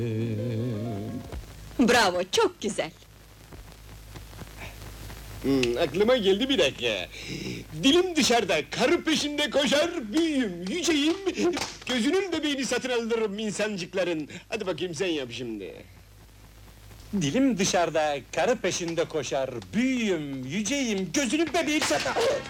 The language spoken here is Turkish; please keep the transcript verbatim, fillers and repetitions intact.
Bravo, çok güzel! Hmm, aklıma geldi bir dakika. Dilim dışarıda, karı peşinde koşar, büyüğüm, yüceyim, gözünün bebeğini satın alırım insancıkların. Hadi bakayım sen yap şimdi. Dilim dışarıda, karı peşinde koşar, büyüğüm, yüceyim, gözünün bebeği satar!